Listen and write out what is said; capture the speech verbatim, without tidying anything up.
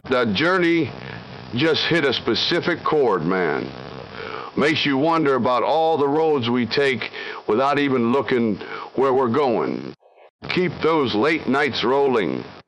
The journey just hit a specific chord, man. Makes you wonder about all the roads we take without even looking where we're going. Keep those late nights rolling.